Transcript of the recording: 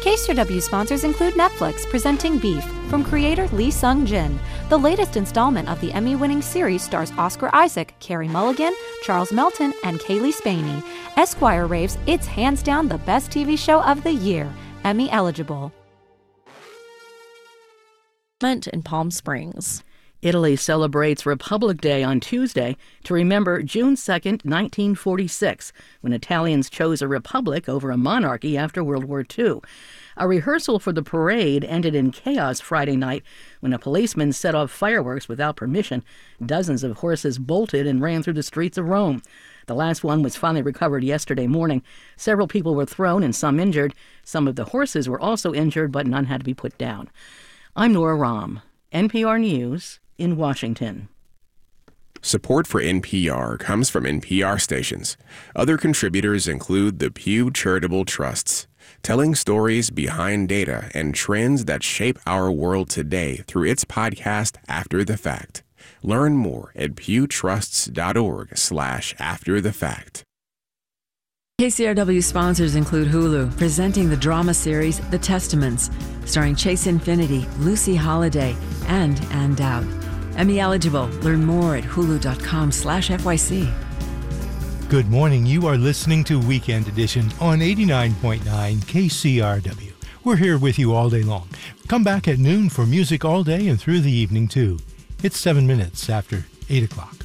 KCRW sponsors include Netflix, presenting Beef, from creator Lee Sung-jin. The latest installment of the Emmy-winning series stars Oscar Isaac, Carey Mulligan, Charles Melton, and Kaylee Spaney. Esquire raves it's hands down the best TV show of the year, Emmy eligible. In Palm Springs. Italy celebrates Republic Day on Tuesday to remember June 2nd, 1946, when Italians chose a republic over a monarchy after World War II. A rehearsal for the parade ended in chaos Friday night when a policeman set off fireworks without permission. Dozens of horses bolted and ran through the streets of Rome. The last one was finally recovered yesterday morning. Several people were thrown and some injured. Some of the horses were also injured, but none had to be put down. I'm Nora Rahm, NPR News in Washington. Support for NPR comes from NPR stations. Other contributors include the Pew Charitable Trusts, telling stories behind data and trends that shape our world today through its podcast, After the Fact. Learn more at pewtrusts.org/afterthefact. KCRW sponsors include Hulu, presenting the drama series The Testaments, starring Chase Infinity, Lucy Holiday, and Ann Dowd. Emmy eligible. Learn more at hulu.com/FYC. Good morning. You are listening to Weekend Edition on 89.9 KCRW. We're here with you all day long. Come back at noon for music all day and through the evening, too. It's 7 minutes after 8 o'clock.